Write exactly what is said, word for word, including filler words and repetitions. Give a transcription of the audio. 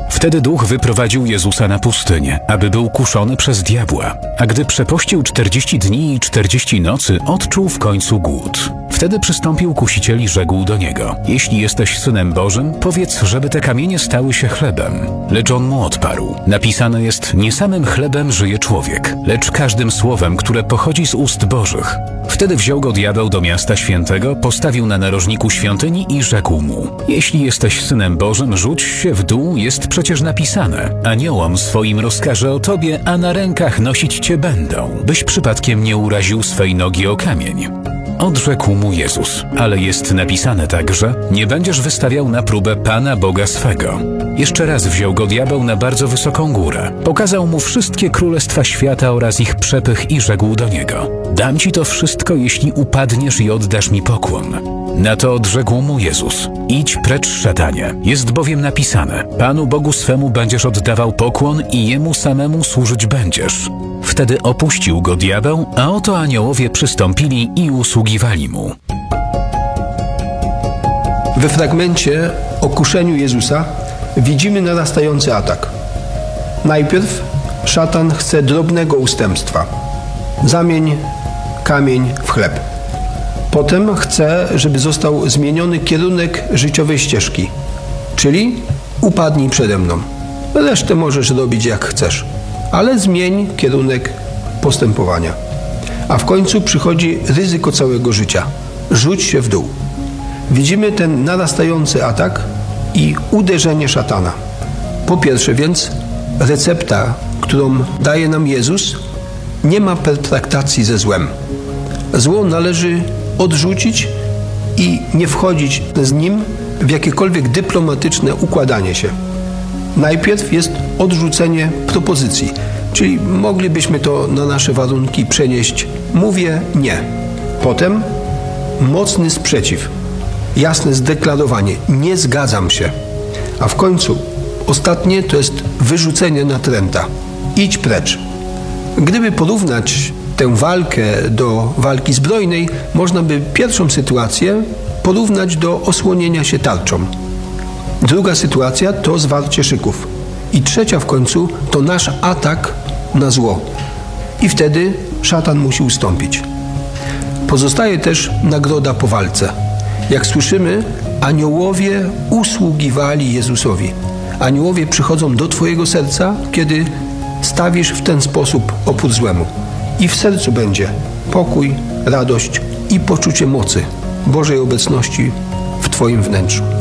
Wtedy duch wyprowadził Jezusa na pustynię, aby był kuszony przez diabła. A gdy przepościł czterdzieści dni i czterdzieści nocy, odczuł w końcu głód. Wtedy przystąpił kusiciel i rzekł do niego: jeśli jesteś Synem Bożym, powiedz, żeby te kamienie stały się chlebem. Lecz on mu odparł: napisane jest, nie samym chlebem żyje człowiek, lecz każdym słowem, które pochodzi z ust Bożych. Wtedy wziął go diabeł do miasta świętego, postawił na narożniku świątyni i rzekł mu: jeśli jesteś Synem Bożym, rzuć się w dół, jest przecież napisane: aniołom swoim rozkaże o tobie, a na rękach nosić cię będą, byś przypadkiem nie uraził swej nogi o kamień. Odrzekł mu Jezus: ale jest napisane także: nie będziesz wystawiał na próbę Pana Boga swego. Jeszcze raz wziął go diabeł na bardzo wysoką górę. Pokazał mu wszystkie królestwa świata oraz ich przepych i rzekł do niego: dam ci to wszystko, jeśli upadniesz i oddasz mi pokłon. Na to odrzekł mu Jezus: idź precz, szatanie, jest bowiem napisane: Panu Bogu swemu będziesz oddawał pokłon i Jemu samemu służyć będziesz. Wtedy opuścił go diabeł, a oto aniołowie przystąpili i usługiwali mu. We fragmencie o kuszeniu Jezusa widzimy narastający atak. Najpierw szatan chce drobnego ustępstwa. Zamień kamień w chleb. Potem chce, żeby został zmieniony kierunek życiowej ścieżki, czyli upadnij przede mną. Resztę możesz robić jak chcesz, ale zmień kierunek postępowania. A w końcu przychodzi ryzyko całego życia. Rzuć się w dół. Widzimy ten narastający atak i uderzenie szatana. Po pierwsze więc recepta, którą daje nam Jezus, nie ma pertraktacji ze złem. Zło należy odrzucić i nie wchodzić z nim w jakiekolwiek dyplomatyczne układanie się. Najpierw jest odrzucenie propozycji, czyli moglibyśmy to na nasze warunki przenieść: mówię nie. Potem mocny sprzeciw, jasne zdeklarowanie: nie zgadzam się. A w końcu ostatnie to jest wyrzucenie natręta: idź precz. Gdyby porównać tę walkę do walki zbrojnej, można by pierwszą sytuację porównać do osłonienia się tarczą. Druga sytuacja to zwarcie szyków. I trzecia w końcu to nasz atak na zło. I wtedy szatan musi ustąpić. Pozostaje też nagroda po walce. Jak słyszymy, aniołowie usługiwali Jezusowi. Aniołowie przychodzą do twojego serca, kiedy stawisz w ten sposób opór złemu. I w sercu będzie pokój, radość i poczucie mocy Bożej obecności w twoim wnętrzu.